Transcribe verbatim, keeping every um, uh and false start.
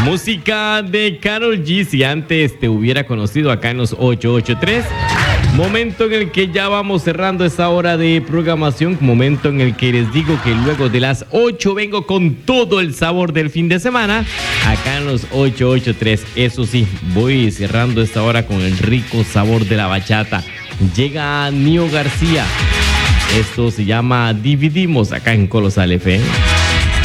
Música de Karol G, si antes te hubiera conocido acá en los ocho ocho tres. Momento en el que ya vamos cerrando esta hora de programación. Momento en el que les digo que luego de las ocho vengo con todo el sabor del fin de semana. Acá en los ocho ocho tres. Eso sí, voy cerrando esta hora con el rico sabor de la bachata. Llega Nio García. Esto se llama Dividimos acá en Colosal F M.